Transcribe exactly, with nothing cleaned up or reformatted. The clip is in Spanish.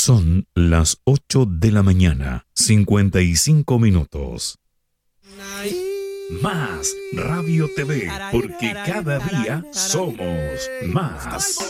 Son las ocho de la mañana, cincuenta y cinco minutos. Más Radio T V, porque cada día somos más.